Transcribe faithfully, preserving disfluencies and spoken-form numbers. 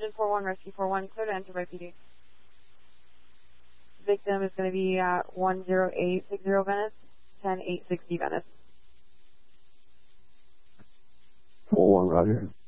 engine four one, rescue four one, clear to enter by P D. Victim is going to be at one zero eight six zero Venice, ten eight sixty Venice. four one, roger.